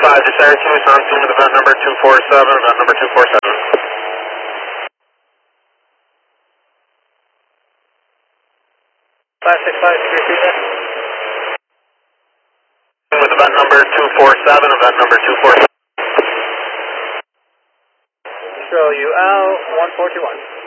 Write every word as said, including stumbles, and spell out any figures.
five to Syracuse, on scene with event number two four seven, event number two four seven. five six five, repeat that. With event number two four seven, event number two four seven. Control you out, one four two one.